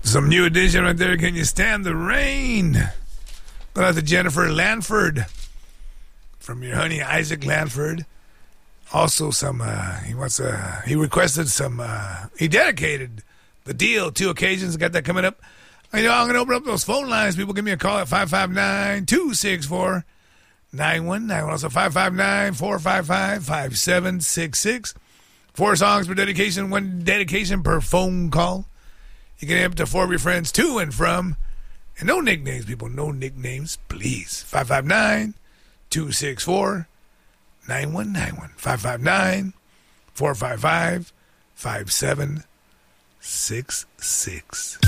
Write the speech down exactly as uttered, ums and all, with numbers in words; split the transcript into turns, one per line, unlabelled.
Some new edition right there. Can you stand the rain? Go out to Jennifer Lanford from your honey Isaac Lanford. Also, some uh, he wants uh, he requested some. Uh, he dedicated the deal two occasions. Got that coming up. You know, I'm gonna open up those phone lines. People give me a call at five five nine, two six four, nine one nine one. Also five five nine, four five five, five seven six six. Four songs per dedication. One dedication per phone call. You can have up to four of your friends to and from. And no nicknames, people. No nicknames, please. five five nine, two six four, nine one nine one. five five nine, four five five, five seven six six.